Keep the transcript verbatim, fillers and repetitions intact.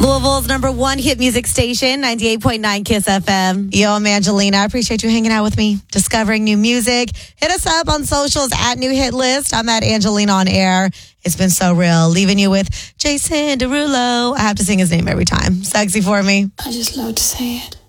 Louisville's number one hit music station, ninety-eight point nine Kiss F M. Yo, I'm Angelina. I appreciate you hanging out with me, discovering new music. Hit us up on socials at New Hit List. I'm at Angelina on air. It's been so real. Leaving you with Jason Derulo. I have to sing his name every time. Sexy for me. I just love to say it.